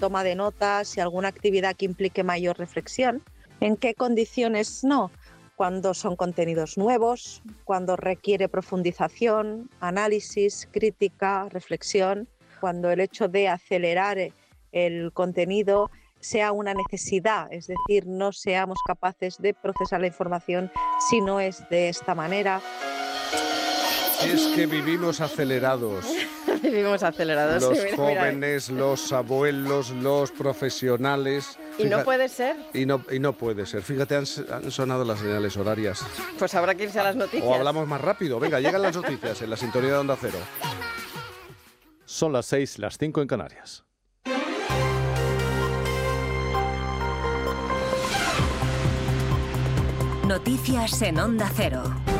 toma de notas y alguna actividad que implique mayor reflexión. ¿En qué condiciones no? Cuando son contenidos nuevos, cuando requiere profundización, análisis, crítica, reflexión, cuando el hecho de acelerar el contenido sea una necesidad, es decir, no seamos capaces de procesar la información si no es de esta manera. Es que vivimos acelerados. Vivimos acelerados. Los jóvenes, los abuelos, los profesionales. ¿Y no puede ser? Y no puede ser. Fíjate, han sonado las señales horarias. Pues habrá que irse a las noticias. O hablamos más rápido. Venga, llegan las noticias en la sintonía de Onda Cero. Son las 6, las 5 en Canarias. Noticias en Onda Cero.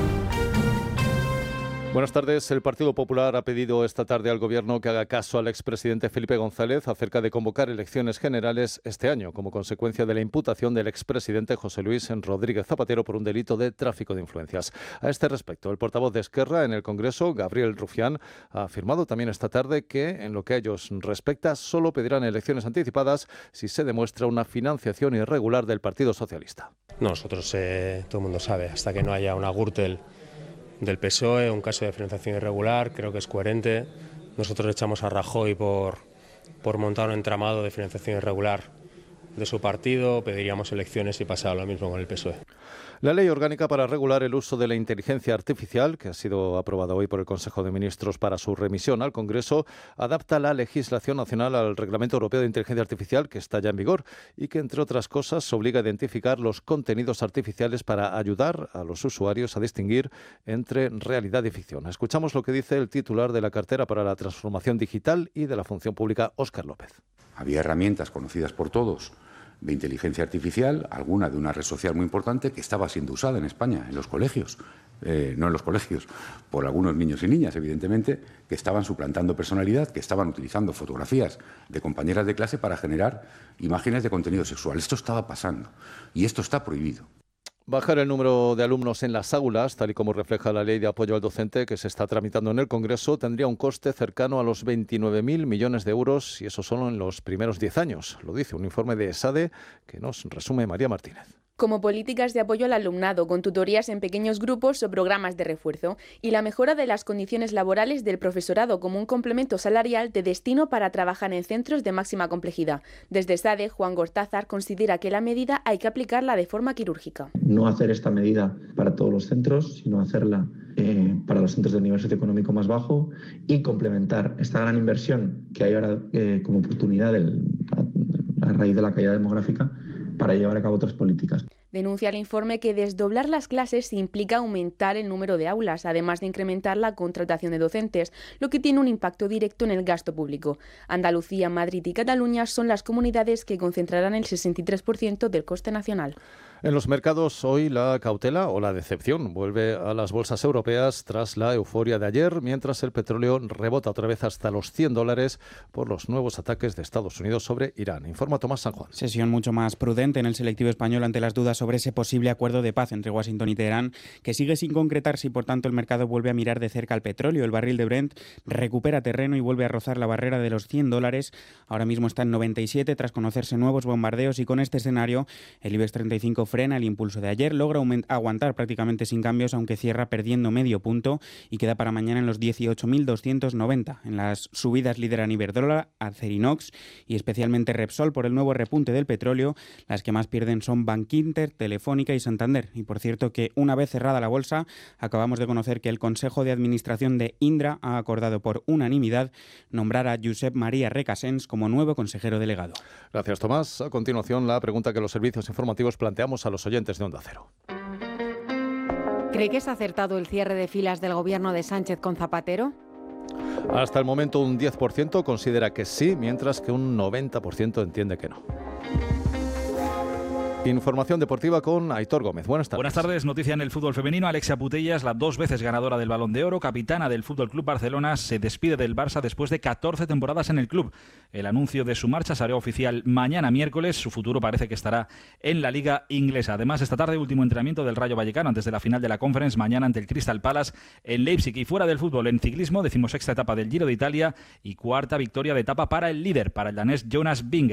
Buenas tardes. El Partido Popular ha pedido esta tarde al Gobierno que haga caso al expresidente Felipe González acerca de convocar elecciones generales este año, como consecuencia de la imputación del expresidente José Luis Rodríguez Zapatero por un delito de tráfico de influencias. A este respecto, el portavoz de Esquerra en el Congreso, Gabriel Rufián, ha afirmado también esta tarde que, en lo que a ellos respecta, solo pedirán elecciones anticipadas si se demuestra una financiación irregular del Partido Socialista. Nosotros, todo el mundo sabe, hasta que no haya una Gürtel del PSOE, un caso de financiación irregular, creo que es coherente. Nosotros echamos a Rajoy por montar un entramado de financiación irregular de su partido, pediríamos elecciones y pasaba lo mismo con el PSOE. La ley orgánica para regular el uso de la inteligencia artificial, que ha sido aprobada hoy por el Consejo de Ministros para su remisión al Congreso, adapta la legislación nacional al Reglamento Europeo de Inteligencia Artificial, que está ya en vigor y que, entre otras cosas, obliga a identificar los contenidos artificiales para ayudar a los usuarios a distinguir entre realidad y ficción. Escuchamos lo que dice el titular de la cartera para la transformación digital y de la función pública, Óscar López. Había herramientas conocidas por todos de inteligencia artificial, alguna de una red social muy importante que estaba siendo usada en España, en los colegios, no en los colegios, por algunos niños y niñas, evidentemente, que estaban suplantando personalidad, que estaban utilizando fotografías de compañeras de clase para generar imágenes de contenido sexual. Esto estaba pasando y esto está prohibido. Bajar el número de alumnos en las aulas, tal y como refleja la Ley de Apoyo al Docente que se está tramitando en el Congreso, tendría un coste cercano a los 29.000 millones de euros, y eso solo en los primeros 10 años. Lo dice un informe de ESADE que nos resume María Martínez. Como políticas de apoyo al alumnado, con tutorías en pequeños grupos o programas de refuerzo, y la mejora de las condiciones laborales del profesorado como un complemento salarial de destino para trabajar en centros de máxima complejidad. Desde SADE, Juan Gortázar considera que la medida hay que aplicarla de forma quirúrgica. No hacer esta medida para todos los centros, sino hacerla para los centros de nivel socioeconómico más bajo y complementar esta gran inversión que hay ahora como oportunidad a raíz de la caída demográfica para llevar a cabo otras políticas. Denuncia el informe que desdoblar las clases implica aumentar el número de aulas, además de incrementar la contratación de docentes, lo que tiene un impacto directo en el gasto público. Andalucía, Madrid y Cataluña son las comunidades que concentrarán el 63% del coste nacional. En los mercados hoy la cautela o la decepción vuelve a las bolsas europeas tras la euforia de ayer, mientras el petróleo rebota otra vez hasta los $100 por los nuevos ataques de Estados Unidos sobre Irán. Informa Tomás San Juan. Sesión mucho más prudente en el selectivo español ante las dudas sobre ese posible acuerdo de paz entre Washington y Teherán, que sigue sin concretarse y por tanto el mercado vuelve a mirar de cerca al petróleo. El barril de Brent recupera terreno y vuelve a rozar la barrera de los $100. Ahora mismo está en 97 tras conocerse nuevos bombardeos, y con este escenario el IBEX 35 frena el impulso de ayer, logra aguantar prácticamente sin cambios, aunque cierra perdiendo medio punto y queda para mañana en los 18.290. En las subidas lideran Iberdrola, Acerinox y especialmente Repsol por el nuevo repunte del petróleo. Las que más pierden son Bankinter, Telefónica y Santander. Y por cierto que una vez cerrada la bolsa, acabamos de conocer que el Consejo de Administración de Indra ha acordado por unanimidad nombrar a Josep María Recasens como nuevo consejero delegado. Gracias, Tomás. A continuación, la pregunta que los servicios informativos planteamos a los oyentes de Onda Cero. ¿Cree que es acertado el cierre de filas del gobierno de Sánchez con Zapatero? Hasta el momento un 10% considera que sí, mientras que un 90% entiende que no. Información deportiva con Aitor Gómez. Buenas tardes. Buenas tardes. Noticia en el fútbol femenino. Alexia Putellas, la 2 veces ganadora del Balón de Oro, capitana del FC Barcelona, se despide del Barça después de 14 temporadas en el club. El anuncio de su marcha se hará oficial mañana miércoles. Su futuro parece que estará en la Liga Inglesa. Además, esta tarde último entrenamiento del Rayo Vallecano antes de la final de la Conference, mañana ante el Crystal Palace en Leipzig. Y fuera del fútbol, en ciclismo, 16ª etapa del Giro de Italia y 4ª victoria de etapa para el líder, para el danés Jonas Vingegaard.